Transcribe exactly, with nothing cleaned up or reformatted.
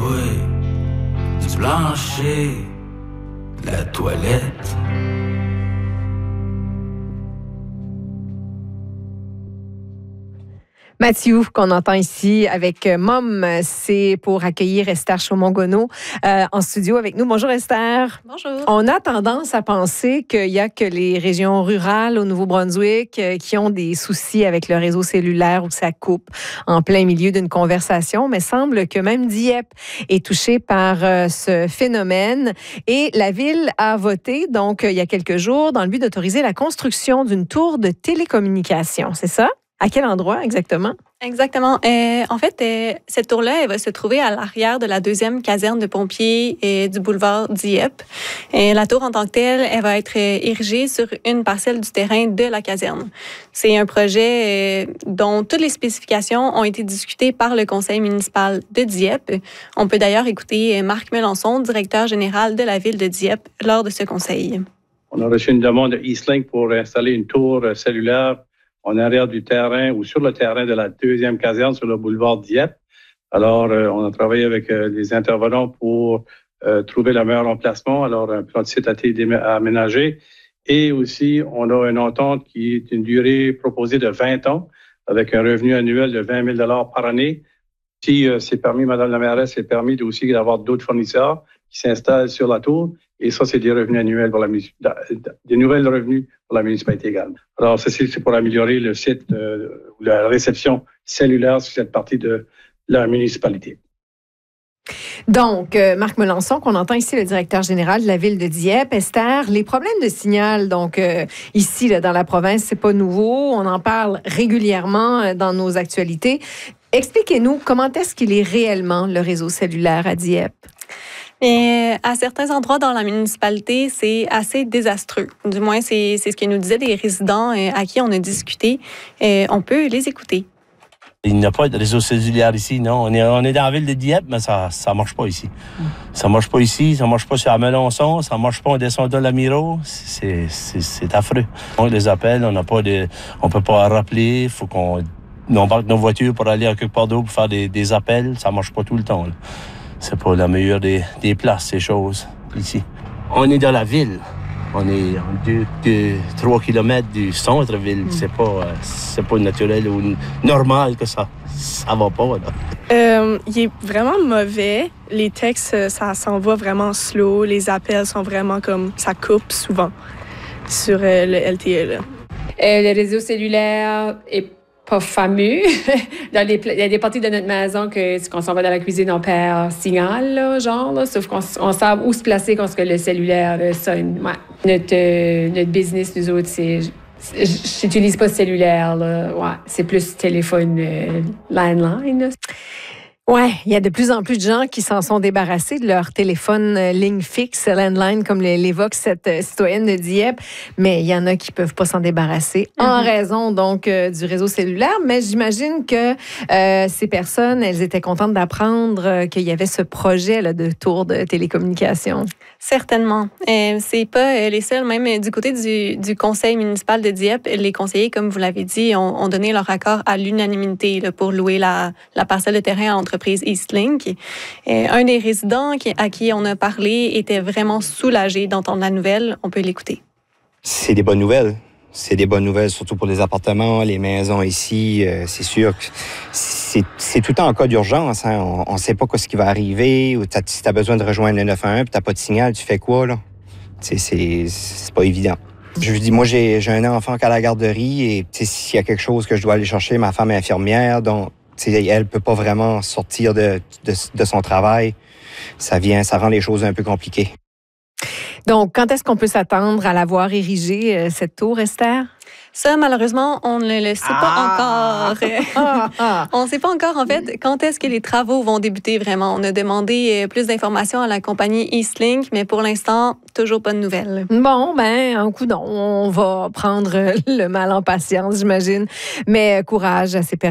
toi, du plancher, de la toilette. Mathieu, qu'on entend ici avec Mom, c'est pour accueillir Esther Chaumont-Gonneau euh, en studio avec nous. Bonjour Esther. Bonjour. On a tendance à penser qu'il n'y a que les régions rurales au Nouveau-Brunswick euh, qui ont des soucis avec le réseau cellulaire ou que ça coupe en plein milieu d'une conversation, mais semble que même Dieppe est touchée par euh, ce phénomène. Et la Ville a voté, donc, euh, il y a quelques jours, dans le but d'autoriser la construction d'une tour de télécommunication. C'est ça? À quel endroit exactement? Exactement. Euh, en fait, euh, cette tour-là, elle va se trouver à l'arrière de la deuxième caserne de pompiers euh, du boulevard Dieppe. Et la tour en tant que telle, elle va être euh, érigée sur une parcelle du terrain de la caserne. C'est un projet euh, dont toutes les spécifications ont été discutées par le conseil municipal de Dieppe. On peut d'ailleurs écouter euh, Marc Melançon, directeur général de la ville de Dieppe, lors de ce conseil. On a reçu une demande de Eastlink pour installer une tour euh, cellulaire en arrière du terrain ou sur le terrain de la deuxième caserne sur le boulevard Dieppe. Alors, euh, on a travaillé avec euh, les intervenants pour euh, trouver le meilleur emplacement. Alors, un plan de site a été aménagé. Et aussi, on a une entente qui est une durée proposée de vingt ans avec un revenu annuel de vingt mille dollars par année. Si euh, c'est permis, Madame la mairesse, c'est permis aussi d'avoir d'autres fournisseurs qui s'installent sur la tour. Et ça, c'est des revenus annuels pour la des nouvelles revenus pour la municipalité également. Alors, ceci, c'est pour améliorer le site, euh, la réception cellulaire sur cette partie de la municipalité. Donc, euh, Marc Melançon, qu'on entend ici, le directeur général de la ville de Dieppe. Esther, les problèmes de signal, donc euh, ici, là, dans la province, c'est pas nouveau. On en parle régulièrement euh, dans nos actualités. Expliquez-nous, comment est-ce qu'il est réellement, le réseau cellulaire à Dieppe? Et à certains endroits dans la municipalité, c'est assez désastreux. Du moins, c'est, c'est ce que nous disaient des résidents à qui on a discuté. Et on peut les écouter. Il n'y a pas de réseau cellulaire ici, non. On est, on est dans la ville de Dieppe, mais ça ne marche pas ici. Mm. Ça ne marche pas ici, ça ne marche pas sur la Melançon, ça ne marche pas, on descend de la Miro. C'est, c'est, c'est affreux. On les appelle, on n'a pas de, on peut pas rappeler, il faut qu'on embarque nos voitures pour aller à quelque part d'autre pour faire des, des appels. Ça ne marche pas tout le temps, là. C'est pas la meilleure des, des places, ces choses, ici. On est dans la ville. On est deux, deux, trois kilomètres du centre-ville. Mm. C'est pas, c'est pas naturel ou normal que ça, ça va pas, là. Euh, il est vraiment mauvais. Les textes, ça s'envoie vraiment slow. Les appels sont vraiment comme, ça coupe souvent sur euh, le L T E, là. Euh, le réseau cellulaire est pas fameux. Dans les, il y a des parties de notre maison que quand on s'en va dans la cuisine, on perd signal, là, genre, là, sauf qu'on on sait où se placer quand le cellulaire là, sonne. Ouais. Notre, euh, notre business, nous autres, c'est... J'utilise pas cellulaire, là. Ouais, c'est plus téléphone euh, landline, là. Ouais, il y a de plus en plus de gens qui s'en sont débarrassés de leur téléphone euh, ligne fixe, landline, comme l'évoque cette euh, citoyenne de Dieppe. Mais il y en a qui peuvent pas s'en débarrasser mm-hmm. en raison donc euh, du réseau cellulaire. Mais j'imagine que euh, ces personnes, elles étaient contentes d'apprendre euh, qu'il y avait ce projet là, de tour de télécommunication. Certainement. Euh, c'est pas euh, les seuls. Même euh, du côté du, du conseil municipal de Dieppe, les conseillers, comme vous l'avez dit, ont, ont donné leur accord à l'unanimité là, pour louer la, la parcelle de terrain à l'entreprise Eastlink. Euh, un des résidents qui, à qui on a parlé était vraiment soulagé d'entendre la nouvelle. On peut l'écouter. C'est des bonnes nouvelles. C'est des bonnes nouvelles, surtout pour les appartements, les maisons ici. Euh, c'est sûr que c'est, c'est tout le temps en cas d'urgence. Hein. On ne sait pas ce qui va arriver. Ou si tu as besoin de rejoindre le neuf un un et tu n'as pas de signal, tu fais quoi, là? C'est, c'est, c'est pas évident. Je vous dis, moi, j'ai, j'ai un enfant qui est à la garderie et s'il y a quelque chose que je dois aller chercher, ma femme est infirmière, donc elle ne peut pas vraiment sortir de, de, de son travail. Ça vient, ça rend les choses un peu compliquées. Donc, quand est-ce qu'on peut s'attendre à la voir érigée, euh, cette tour, Esther? Ça, malheureusement, on ne le sait ah! pas encore. ah, ah. On ne sait pas encore, en fait, quand est-ce que les travaux vont débuter vraiment. On a demandé plus d'informations à la compagnie Eastlink, mais pour l'instant, toujours pas de nouvelles. Bon, ben, un coup non. On va prendre le mal en patience, j'imagine. Mais courage à ces personnes.